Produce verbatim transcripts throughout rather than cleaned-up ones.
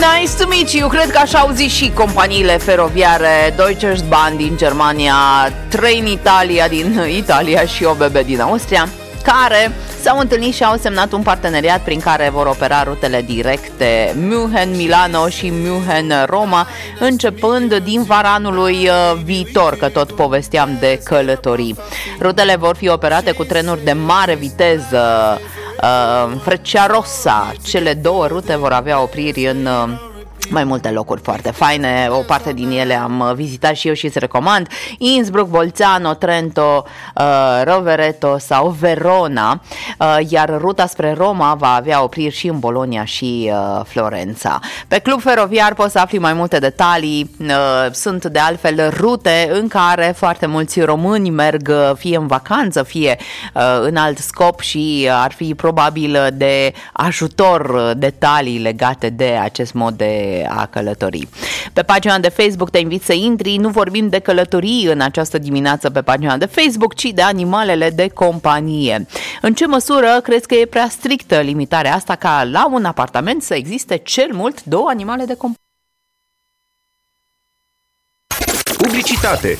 Nice to meet you. Cred că așa au zis și companiile feroviare Deutsche Bahn din Germania, Train Italia din Italia și O B B din Austria, care s-au întâlnit și au semnat un parteneriat prin care vor opera rutele directe München-Milano și München-Roma, începând din vara anului viitor, că tot povesteam de călătorii. Rutele vor fi operate cu trenuri de mare viteză, uh, Frecciarossa. Cele două rute vor avea opriri în uh, mai multe locuri foarte faine. O parte din ele am vizitat și eu și îți recomand: Innsbruck, Bolzano, Trento, uh, Rovereto sau Verona, uh, iar ruta spre Roma va avea opriri și în Bologna și uh, Florența. Pe Club Feroviar poți să afli mai multe detalii. Uh, sunt de altfel rute în care foarte mulți români merg fie în vacanță, fie uh, în alt scop și ar fi probabil de ajutor detalii legate de acest mod de a călătorii. Pe pagina de Facebook te invit să intri. Nu vorbim de călătorii în această dimineață pe pagina de Facebook, ci de animalele de companie. În ce măsură crezi că e prea strictă limitarea asta ca la un apartament să existe cel mult două animale de companie? Publicitate.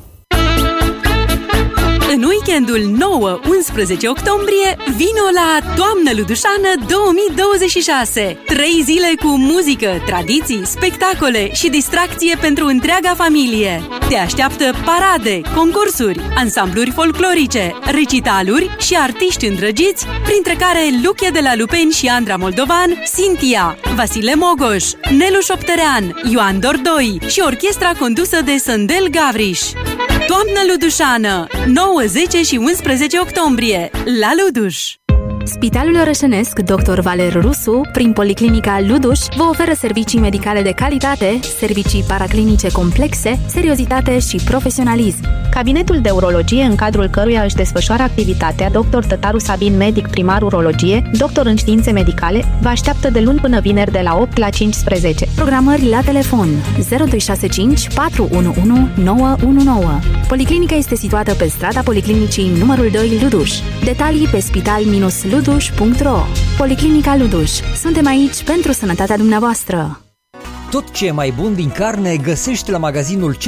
În weekendul nouă unsprezece octombrie, vino la Toamnă Ludușană două mii douăzeci și șase. Trei zile cu muzică, tradiții, spectacole și distracție pentru întreaga familie. Te așteaptă parade, concursuri, ansambluri folclorice, recitaluri și artiști îndrăgiți, printre care Luche de la Lupeni și Andra Moldovan, Sintia, Vasile Mogoș, Nelu Șoptărean, Ioan Dordoi și orchestra condusă de Sândel Gavriș. Toamnă Ludușană, nouă, zece și unsprezece octombrie, la Luduș. Spitalul Orășenesc doctor Valer Rusu, prin Policlinica Luduș, vă oferă servicii medicale de calitate, servicii paraclinice complexe, seriozitate și profesionalism. Cabinetul de urologie, în cadrul căruia își desfășoară activitatea doctor Tătaru Sabin, medic primar urologie, doctor în științe medicale, vă așteaptă de luni până vineri de la opt la cincisprezece. Programări la telefon zero doi șase cinci patru unu unu nouă unu nouă. Policlinica este situată pe strada Policlinicii numărul doi Luduș. Detalii pe spital luduș punct ro. Policlinica Luduș. Suntem aici pentru sănătatea dumneavoastră. Tot ce e mai bun din carne găsești la magazinul